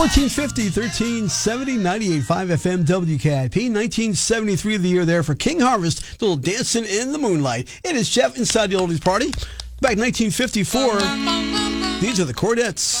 1450, 1370, 98.5 FM WKIP. 1973, the year there for King Harvest, a little Dancing in the Moonlight. It is Jeff inside the Oldies Party. Back in 1954, these are the Chordettes.